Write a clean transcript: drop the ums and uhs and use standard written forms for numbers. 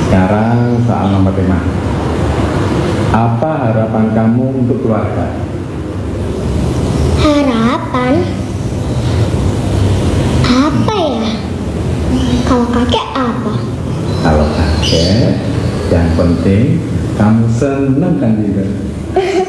Sekarang soal nomor 5. Apa harapan kamu untuk keluarga? Harapan? Apa ya? Kalau kakek apa? Kalau kakek, yang penting kamu seneng kan juga.